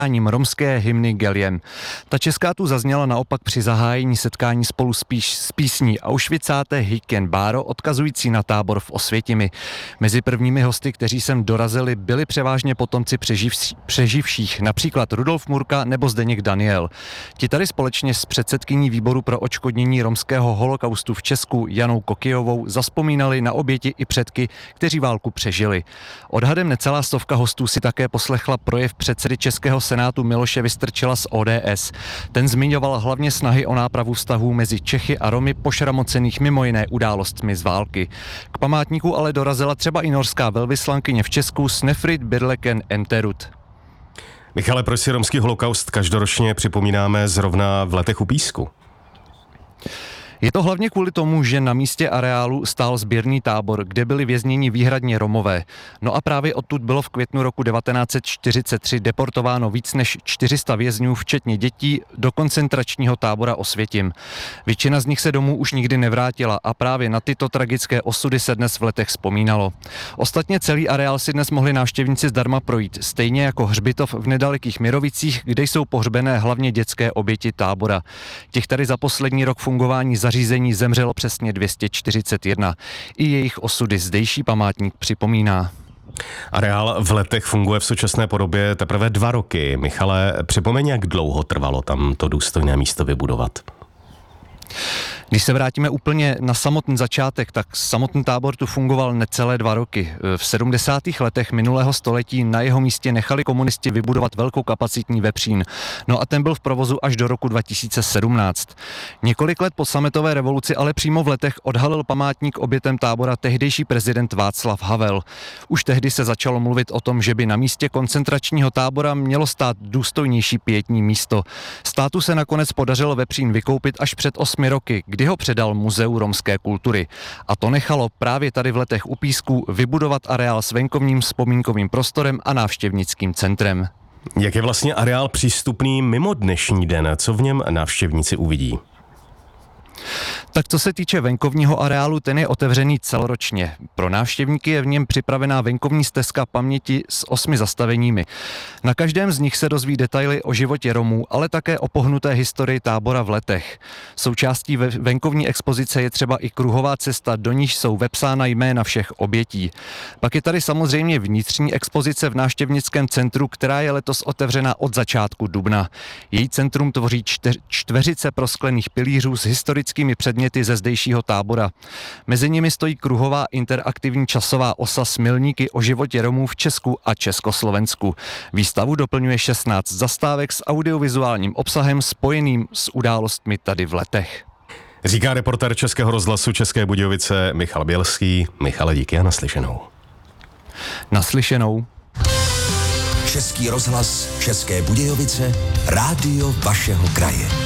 romské hymny Geljem. Ta česká tu zazněla naopak při zahájení setkání spolu s písní Auschwitzate Hiken Báro, odkazující na tábor v Osvětimi. Mezi prvními hosty, kteří sem dorazili, byli převážně potomci přeživších, například Rudolf Murka nebo Zdeněk Daniel. Ti tady společně s předsedkyní výboru pro odškodnění romského holokaustu v Česku Janou Kokijovou zazpomínali na oběti i předky, kteří válku přežili. Odhadem necelá stovka hostů si také poslechla projev předsedy Českého senátu Miloše Vystrčila z ODS. Ten zmiňoval hlavně snahy o nápravu vztahů mezi Čechy a Romy pošramocených mimo jiné událostmi z války. K památníku ale dorazila třeba i norská velvyslankyně v Česku Snefrid Birleken Enterud. Michale, proč si romský holokaust každoročně připomínáme zrovna v Letech u Písku? Je to hlavně kvůli tomu, že na místě areálu stál sběrný tábor, kde byli vězněni výhradně Romové. No a právě odtud bylo v květnu roku 1943 deportováno víc než 400 vězňů, včetně dětí, do koncentračního tábora Osvětim. Většina z nich se domů už nikdy nevrátila a právě na tyto tragické osudy se dnes v Letech vzpomínalo. Ostatně celý areál si dnes mohli návštěvníci zdarma projít, stejně jako hřbitov v nedalekých Mirovicích, kde jsou pohřbené hlavně dětské oběti tábora. Těch tady za poslední rok fungování zařízení zemřelo přesně 241. I jejich osudy zdejší památník připomíná. Areál v Letech funguje v současné podobě teprve 2 roky. Michale, připomeň, jak dlouho trvalo tam to důstojné místo vybudovat? Když se vrátíme úplně na samotný začátek, tak samotný tábor tu fungoval necelé 2 roky. V 70. letech minulého století na jeho místě nechali komunisti vybudovat velkokapacitní vepřín. No a ten byl v provozu až do roku 2017. Několik let po sametové revoluci ale přímo v Letech odhalil památník obětem tábora tehdejší prezident Václav Havel. Už tehdy se začalo mluvit o tom, že by na místě koncentračního tábora mělo stát důstojnější pietní místo. Státu se nakonec podařilo vepřín vykoupit až před 8 roky, kdy ho předal Muzeu romské kultury. A to nechalo právě tady v Letech u Písku vybudovat areál s venkovním vzpomínkovým prostorem a návštěvnickým centrem. Jak je vlastně areál přístupný mimo dnešní den? Co v něm návštěvníci uvidí? Tak co se týče venkovního areálu, ten je otevřený celoročně. Pro návštěvníky je v něm připravená venkovní stezka paměti s 8 zastaveními. Na každém z nich se dozví detaily o životě Romů, ale také o pohnuté historii tábora v Letech. Součástí venkovní expozice je třeba i kruhová cesta, do níž jsou vepsána jména všech obětí. Pak je tady samozřejmě vnitřní expozice v návštěvnickém centru, která je letos otevřena od začátku dubna. Její centrum tvoří čtveřice prosklených pilířů s historickými předměty ze zdejšího tábora. Mezi nimi stojí kruhová interaktivní časová osa s milníky o životě Romů v Česku a Československu. Výstavu doplňuje 16 zastávek s audiovizuálním obsahem spojeným s událostmi tady v Letech. Říká reportér Českého rozhlasu České Budějovice Michal Bělský. Michale, díky a naslyšenou. Naslyšenou. Český rozhlas České Budějovice, rádio vašeho kraje.